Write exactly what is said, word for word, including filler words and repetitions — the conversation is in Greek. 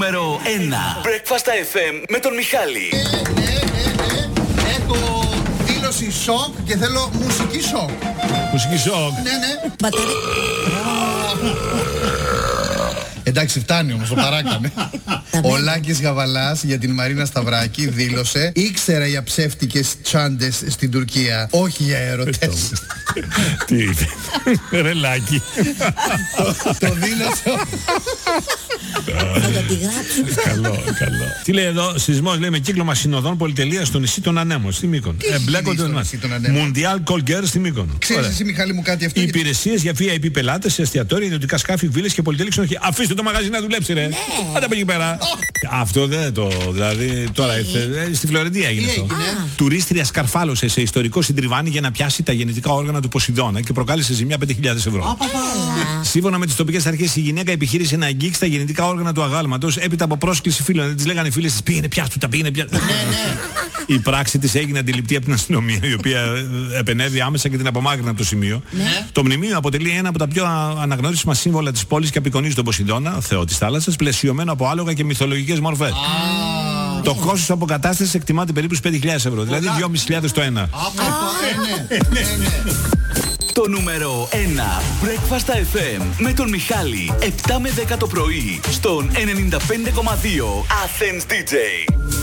Νούμερο ένα. Breakfast εφ εμ με τον Μιχάλη. Ναι, ναι, ναι. Έχω δήλωση σοκ και θέλω μουσική σοκ. Μουσική σοκ. Ναι, ναι. Μπαταρί. Εντάξει, φτάνει όμως, το παράκανε. Ο Λάκης Γαβαλάς για την Μαρίνα Σταυράκη δήλωσε: ήξερα για ψεύτικες τσάντες στην Τουρκία, όχι για έρωτες. Τι είπε? Ρε Λάκη. Το δήλωσε. Θα το τη γράψω. Καλό, καλό. Τι λέει εδώ? Σεισμός, λέει, με κύκλωμα συνοδών πολυτελεία στο νησί των Ανέμων, στη Μύκονο. Εμπλέκονται στο νησί των Ανέμων? Μουντιάλ Κολγκέρ στη Μύκονο. Ξέρεις εσύ, Μιχάλη μου, κάτι αυτό? Υπηρεσίες για βι άι πι πελάτες σε εστιατόρια, ιδιωτικά σκάφη, βίλες και πολυτέλεια ξενοδοχεία. Αφήστε το μαγαζί να δουλέψει, ρε. Άντε από εκεί πέρα. Αυτό δεν το. Δηλαδή τώρα ήρθε. Στη Φλωρεντία έγινε αυτό. Τουρίστρια σκαρφάλωσε σε ιστορικό συντριβάνι για να πιάσει τα γεννητικά όργανα του Ποσειδώνα και προκάλεσε ζημιά πέντε χιλιάδες ευρώ. Σύμφωνα με τις τοπικές αρχές, η γυναίκα επιχείρησε να αγγίξει τα γεννητικά όργανα του αγάλματος έπειτα από πρόσκληση φίλων. Δεν της λέγανε οι φίλες της, πήγαινε πιάστου τα, πήγαινε πιάστου. Η πράξη της έγινε αντιληπτή από την αστυνομία, η οποία επενέβη άμεσα και την απομάκρυνε από το σημείο. Το μνημείο αποτελεί ένα από τα πιο αναγνώρισιμα σύμβολα της πόλης και απεικονίζει τον Ποσειδώνα, θεό της θάλασσας, πλαισιωμένο από άλογα και μυθολογικές μορφές. Το κόστος αποκατάστασης εκτιμάται περίπου πέντε χιλιάδες ευρώ, δηλαδή δυόμισι χιλιάδες το ένα. Το νούμερο ένα Breakfast εφ εμ με τον Μιχάλη, επτά με δέκα το πρωί, στον ενενήντα πέντε κόμμα δύο Athens ντι τζέι.